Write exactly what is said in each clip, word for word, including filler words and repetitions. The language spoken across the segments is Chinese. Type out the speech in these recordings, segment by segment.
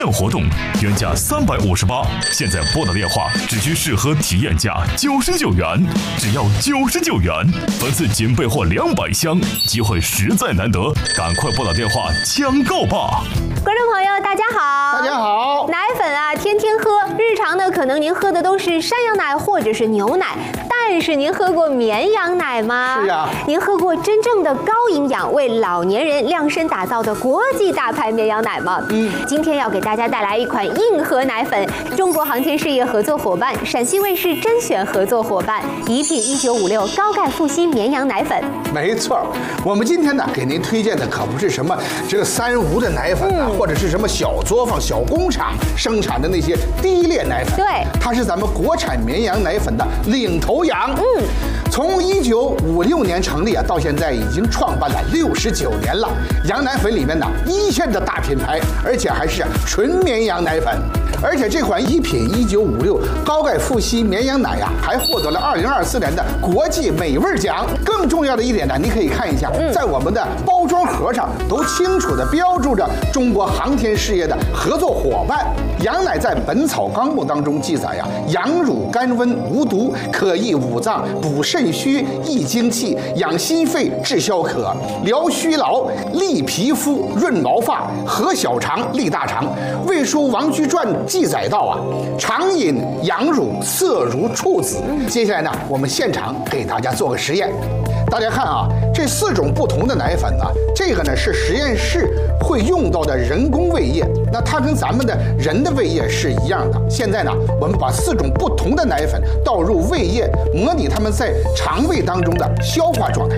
活动原价三百五十八，现在拨打电话只需试喝体验价九十九元，只要九十九元。本次仅备货两百箱，机会实在难得，赶快拨打电话抢购吧！ 观众朋友，大家好， 大家好。 奶粉啊，天天喝，日常呢可能您喝的都是山羊奶或者是牛奶，但是您喝过绵羊奶吗？ 是啊。 您喝过真正的高营养、为老年人量身打造的国际大牌绵羊奶吗？嗯。今天要给大家带来一款硬核奶粉，中国航天事业合作伙伴、陕西卫视甄选合作伙伴宜品一九五六高钙复硒绵羊奶粉。 没错，我们今天呢给您推荐的可不是什么这个三无的奶粉啊。嗯，或者是什么小作坊、小工厂生产的那些低劣奶粉， 对， 它是咱们国产绵羊奶粉的领头羊。嗯，从一九五六年成立啊，到现在已经创办了六十九年了。羊奶粉里面呢，一线的大品牌，而且还是纯绵羊奶粉。而且这款一品一九五六高钙复硒绵羊奶呀、啊，还获得了二零二四年的国际美味奖。更重要的一点呢，你可以看一下，在我们的包装盒上都清楚地标注着中国航天事业的合作伙伴。羊奶在《本草纲目》当中记载呀，羊乳甘温无毒，可益五脏，补肾虚，益精气，养心肺，治消渴，疗虚劳，利皮肤，润毛发，和小肠，利大肠。《魏书·王居传》记载到啊，常饮羊乳，色如处子。接下来呢，我们现场给大家做个实验。大家看啊，这四种不同的奶粉呢，这个呢是实验室会用到的人工胃液，那它跟咱们的人的胃液是一样的。现在呢，我们把四种不同的奶粉倒入胃液，模拟它们在肠胃当中的消化状态。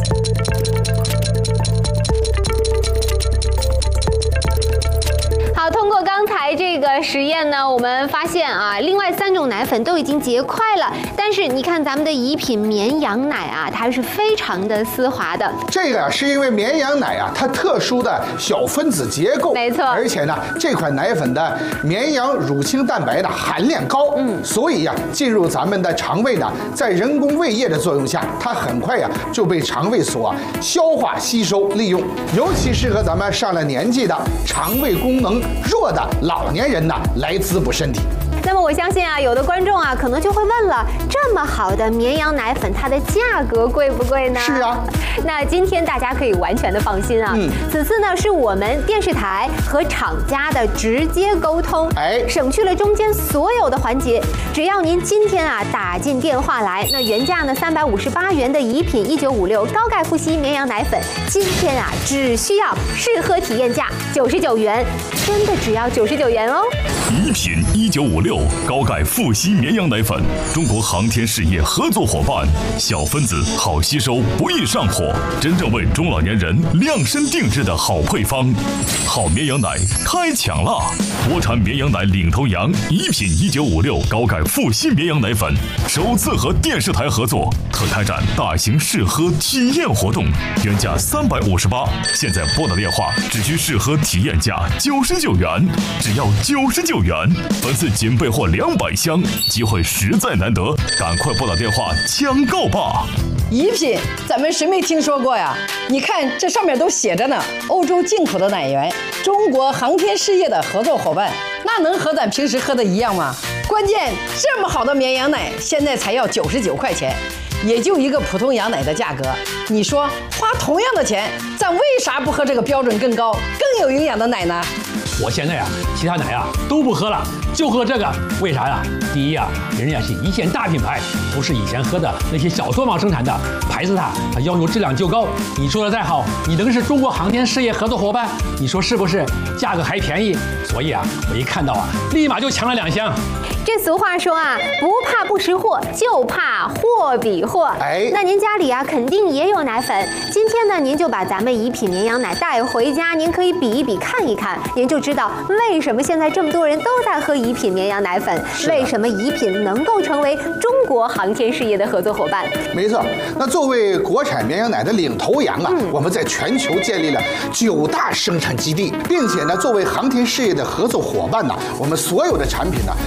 好，通过刚才这个实验呢，我们发现啊，另外三种奶粉都已经结块了，但是你看咱们的宜品绵羊奶啊，它是非常的丝滑的。 这个是因为绵羊奶啊，它特殊的小分子结构， 没错。 而且呢，这款奶粉的绵羊乳清蛋白的含量高，嗯，所以呀、啊，进入咱们的肠胃呢，在人工胃液的作用下，它很快呀、啊、就被肠胃所消化吸收利用，尤其适合咱们上了年纪的肠胃功能弱的老年人呢来滋补身体。 那么我相信啊，有的观众啊可能就会问了，这么好的绵羊奶粉，它的价格贵不贵呢？ 是啊。 那今天大家可以完全的放心啊，嗯，此次呢是我们电视台和厂家的直接沟通，哎，省去了中间所有的环节。只要您今天啊打进电话来，那原价呢三百五十八元的宜品一九五六高钙复硒绵羊奶粉，今天啊只需要试喝体验价九十九元，真的只要九十九元哦。 宜品一九五六高钙复硒绵羊奶粉，中国航天事业合作伙伴，小分子好吸收，不易上火，真正为中老年人量身定制的好配方。好绵羊奶开抢啦！国产绵羊奶领头羊宜品一九五六高钙复硒绵羊奶粉，首次和电视台合作，特开展大型试喝体验活动，原价三百五十八，现在拨打电话只需试喝体验价九十九元，只要九十九元。本次仅备货两百箱，机会实在难得，赶快拨打电话抢购吧！ 宜品，咱们谁没听说过呀？你看这上面都写着呢，欧洲进口的奶源，中国航天事业的合作伙伴，那能和咱平时喝的一样吗？关键这么好的绵羊奶，现在才要九十九块钱，也就一个普通羊奶的价格。你说花同样的钱，咱为啥不喝这个标准更高、更有营养的奶呢？ 我现在呀、啊，其他奶呀、啊、都不喝了，就喝这个。为啥呀？第一呀、啊，人家是一线大品牌，不是以前喝的那些小作坊生产的，牌子它它要求质量就高。你说的再好，你能是中国航天事业合作伙伴？你说是不是？价格还便宜，所以啊，我一看到啊，立马就抢了两箱。 这俗话说啊，不怕不识货，就怕货比货。哎，那您家里啊肯定也有奶粉。今天呢，您就把咱们宜品绵羊奶带回家，您可以比一比，看一看，您就知道为什么现在这么多人都在喝宜品绵羊奶粉，为什么宜品能够成为中国航天事业的合作伙伴。 没错，那作为国产绵羊奶的领头羊啊，嗯、我们在全球建立了九大生产基地，并且呢，作为航天事业的合作伙伴呢，我们所有的产品呢都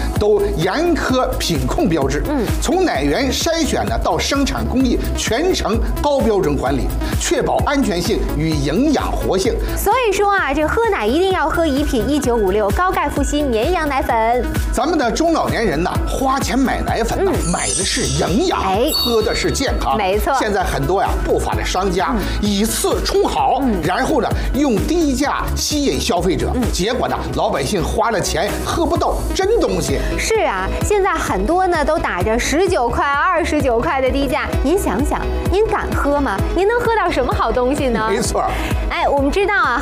有严苛品控标志，嗯，从奶源筛选呢到生产工艺全程高标准管理，确保安全性与营养活性。 所以说啊，这喝奶一定要喝宜品一九五六高钙复硒绵羊奶粉。 咱们的中老年人呢，花钱买奶粉呢，嗯、买的是营养，哎，喝的是健康。 没错。 现在很多呀不法的商家、嗯、以次充好，嗯、然后呢用低价吸引消费者，嗯、结果呢老百姓花了钱喝不到真东西。 是啊，现在很多呢都打着十九块、二十九块的低价，您想想，您敢喝吗？您能喝到什么好东西呢？ 没错。 哎，我们知道啊。